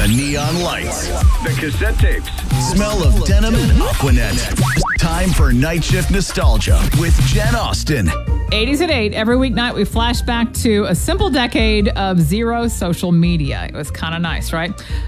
The neon lights. The cassette tapes. Smell of denim and Aquanet. Time for Night Shift Nostalgia with Jen Austen. 80s at 8. Every weeknight, we flash back to a simple decade of zero social media. It was kind of nice, right?